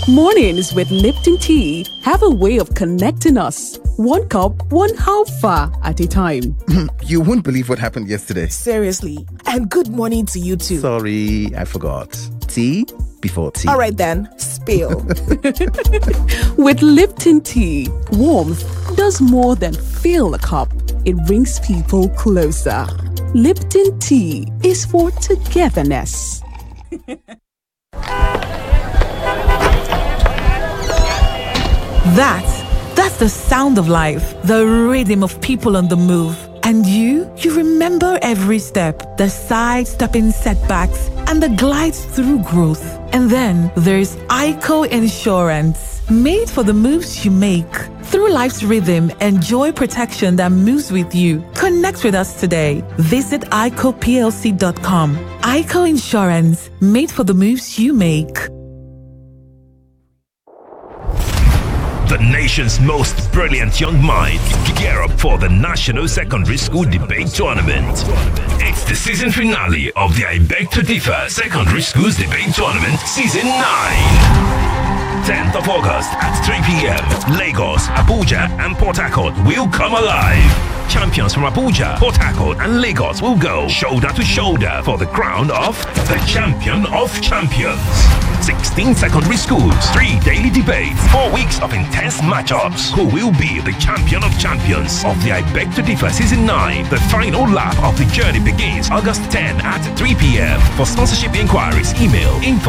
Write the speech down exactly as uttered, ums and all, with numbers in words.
Mornings with Lipton Tea have a way of connecting us. One cup, one halfa at a time. You won't believe what happened yesterday. Seriously. And good morning to you too. Sorry, I forgot. Tea before tea. All right then, spill. With Lipton Tea, warmth does more than fill a cup. It brings people closer. Lipton Tea is for togetherness. That, that's the sound of life, the rhythm of people on the move. And you, you remember every step, the side-stepping setbacks, and the glides through growth. And then there's ICO Insurance, made for the moves you make. Through life's rhythm, enjoy protection that moves with you. Connect with us today. Visit I C O P L C dot com. ICO Insurance, made for the moves you make. The nation's most brilliant young minds gear up for the National Secondary School Debate Tournament. It's the season finale of the I Beg to Differ Secondary Schools Debate Tournament Season nine. tenth of August at three p.m. Lagos, Abuja, and Port Harcourt will come alive. Champions from Abuja, Port Harcourt, and Lagos will go shoulder to shoulder for the crown of the Champion of Champions. sixteen secondary schools, three daily debates, four weeks of intense matchups. Who will be the champion of champions of the I Beg to Differ Season nine? The final lap of the journey begins August tenth at three p.m. For sponsorship inquiries, email info